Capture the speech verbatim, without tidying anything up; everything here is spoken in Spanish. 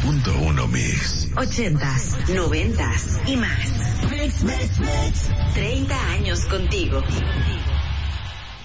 punto uno Mix. Ochentas, noventas y más. Mix, mix, mix. Treinta años contigo.